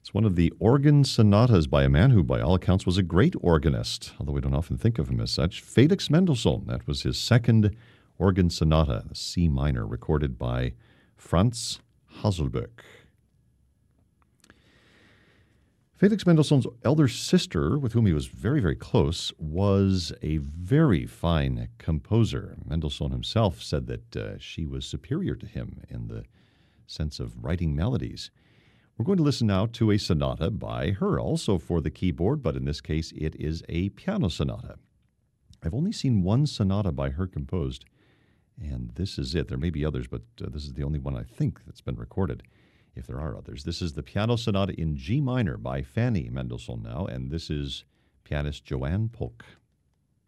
It's one of the organ sonatas by a man who, by all accounts, was a great organist, although we don't often think of him as such. Felix Mendelssohn. That was his second organ sonata, the C minor, recorded by Franz Hasselböck. Felix Mendelssohn's elder sister, with whom he was very, very close, was a very fine composer. Mendelssohn himself said that she was superior to him in the sense of writing melodies. We're going to listen now to a sonata by her, also for the keyboard, but in this case it is a piano sonata. I've only seen one sonata by her composed, and this is it. There may be others, but this is the only one I think that's been recorded, if there are others. This is the piano sonata in G minor by Fanny Mendelssohn now, and this is pianist Joanne Polk.